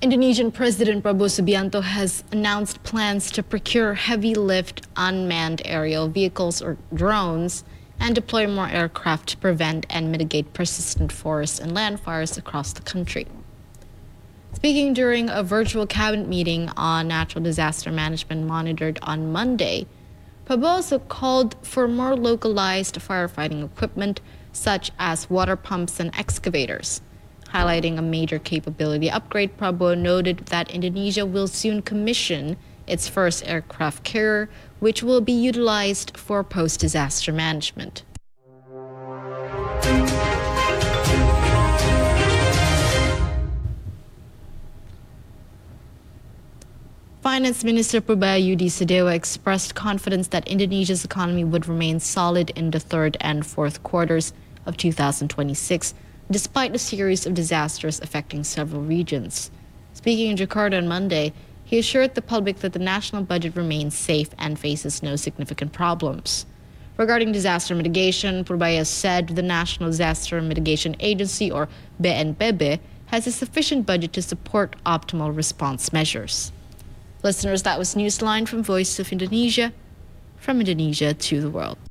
Indonesian President Prabowo Subianto has announced plans to procure heavy-lift unmanned aerial vehicles or drones and deploy more aircraft to prevent and mitigate persistent forest and land fires across the country. Speaking during a virtual cabinet meeting on natural disaster management monitored on Monday, Prabowo also called for more localized firefighting equipment such as water pumps and excavators. Highlighting a major capability upgrade, Prabowo noted that Indonesia will soon commission its first aircraft carrier, which will be utilized for post-disaster management. Finance Minister Purbaya Yudi Sadewa expressed confidence that Indonesia's economy would remain solid in the third and fourth quarters of 2026, despite a series of disasters affecting several regions. Speaking in Jakarta on Monday, he assured the public that the national budget remains safe and faces no significant problems. Regarding disaster mitigation, Purbaya said the National Disaster Mitigation Agency, or BNPB, has a sufficient budget to support optimal response measures. Listeners, that was Newsline from Voice of Indonesia, from Indonesia to the world.